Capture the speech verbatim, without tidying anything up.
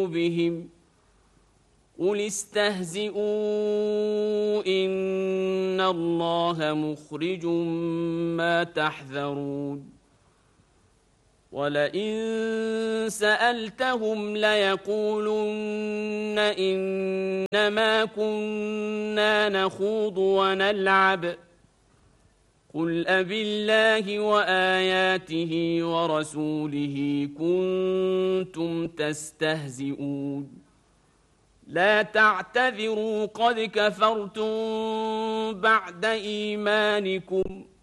بهم قل استهزئوا إن الله مخرج ما تحذرون ولئن سألتهم ليقولن إنما كنا نخوض ونلعب قل أبالله وآياته ورسوله كنتم تستهزئون لا تعتذروا قد كفرتم بعد إيمانكم